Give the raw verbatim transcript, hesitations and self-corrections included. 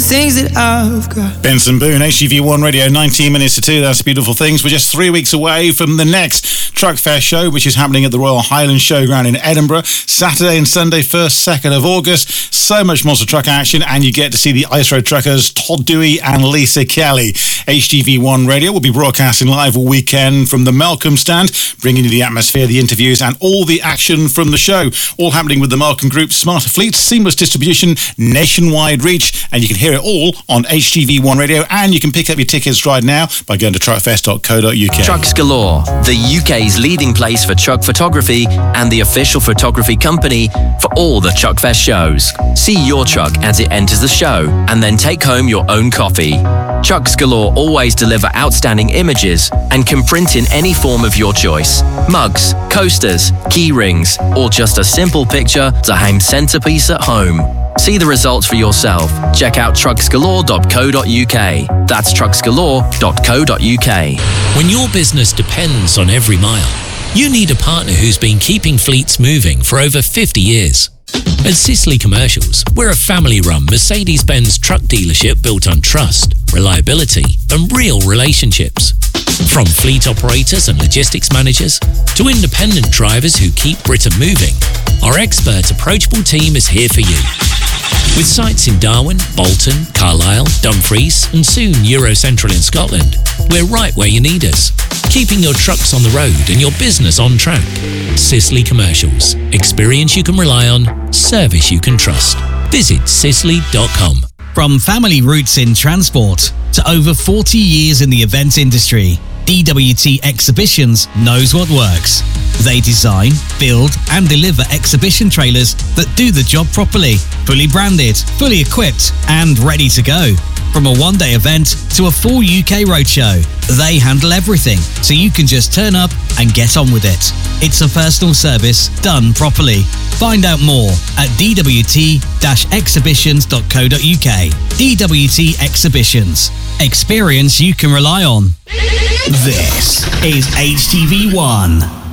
things that I've got. Benson Boone, H G V one Radio, nineteen minutes to two. That's Beautiful Things. We're just three weeks away from the next Truck Fest show, which is happening at the Royal Highland Showground in Edinburgh, Saturday and Sunday, first, second of August. So much monster truck action, and you get to see the Ice Road Truckers, Todd Dewey and Lisa Kelly. H G V one Radio will be broadcasting live all weekend from the Malcolm stand, bringing you the atmosphere, the interviews, and all the action from the show. All happening with the Malcolm Group, smarter fleets, seamless distribution, nationwide reach, and you can hear it all on H G V one Radio, and you can pick up your tickets right now by going to truckfest dot co dot uk. Trucks Galore, the U K's leading place for truck photography and the official photography company for all the Truck Fest shows. See your truck as it enters the show and then take home your own copy. Trucks Galore always deliver outstanding images and can print in any form of your choice. Mugs, coasters, key rings, or just a simple picture to hang centerpiece at home. See the results for yourself. Check out trucks galore dot co dot uk. That's trucks galore dot co dot uk. When your business depends on every mile, you need a partner who's been keeping fleets moving for over fifty years. At Sisley Commercials, we're a family-run Mercedes-Benz truck dealership built on trust, reliability, and real relationships. From fleet operators and logistics managers to independent drivers who keep Britain moving, our expert, approachable team is here for you. With sites in Darwin, Bolton, Carlisle, Dumfries, and soon Eurocentral in Scotland, we're right where you need us, keeping your trucks on the road and your business on track. Sisley Commercials. Experience you can rely on, service you can trust. Visit sisley dot com. From family roots in transport to over forty years in the event industry, D W T Exhibitions knows what works. They design, build and deliver exhibition trailers that do the job properly, fully branded, fully equipped and ready to go. From a one-day event to a full U K roadshow, they handle everything so you can just turn up and get on with it. It's a personal service done properly. Find out more at d w t dash exhibitions dot co dot uk. D W T Exhibitions. Experience you can rely on. This is H T V one.